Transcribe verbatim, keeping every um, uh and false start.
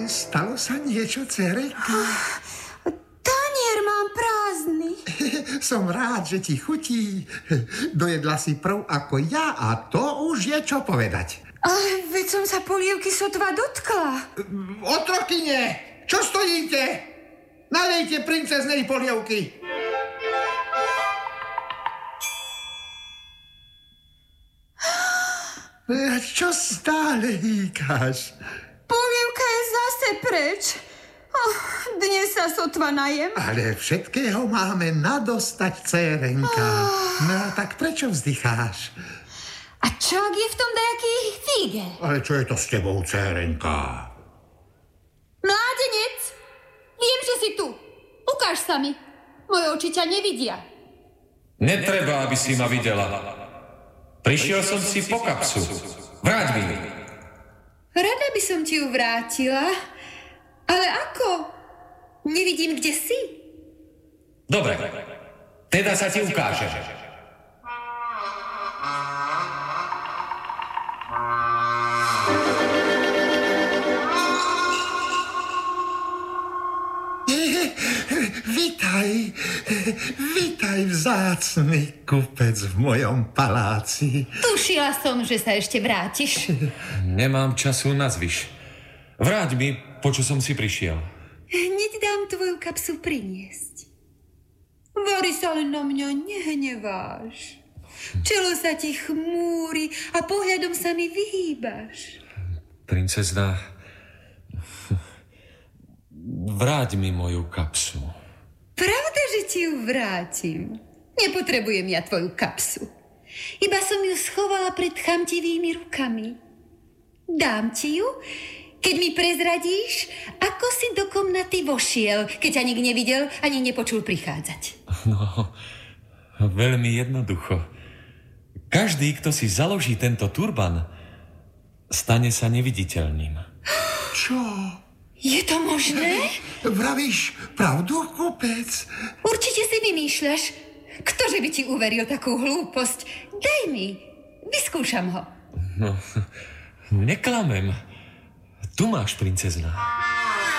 stalo sa niečo, dcérenka? Tanier mám prázdny. Som rád, že ti chutí. Dojedla si prv ako ja a to už je čo povedať. Ale veď som sa polievky sotva dotkla. Otrokyne, čo stojíte? Nalejte princeznej polievky. Čo stále hýkaš? Polievka je zase preč. Oh, dnes sa sotva najem. Ale všetkého máme nadostať, dcérenka. Oh. No tak prečo vzdycháš? A čo, ak je v tom dajaký fígel? Ale čo je to s tebou, dcérenka? Mládenec, viem, že si tu. Ukáž sa mi. Moje oči ťa nevidia. Netreba, aby si ma videla. Prišiel som si po kapsu. Vráť mi. Rada by som ti ju vrátila, ale ako? Nevidím, kde si. Dobre, teda sa ti ukážem. Vitaj, vitaj vzácny kupec v mojom paláci. Tušila som, že sa ešte vrátiš. Nemám času na zvyš. Vráť mi, po čo som si prišiel. Hneď dám tvoju kapsu priniesť. Vary sa len na mňa nehneváš. Čelo sa ti chmúri a pohľadom sa mi vyhýbaš. Princezna, vráť mi moju kapsu. Pravda, že ti ju vrátim. Nepotrebujem ja tvoju kapsu. Iba som ju schovala pred chamtivými rukami. Dám ti ju, keď mi prezradíš, ako si do komnaty vošiel, keď ťa nik nevidel ani nepočul prichádzať. No, veľmi jednoducho. Každý, kto si založí tento turban, stane sa neviditeľným. Čo? Je to možné? Vravíš pravdu, kupec? Určite si vymýšľaš. Ktože by ti uveril takú hlúposť? Daj mi, vyskúšam ho. No, neklamem. Tu máš, princezna.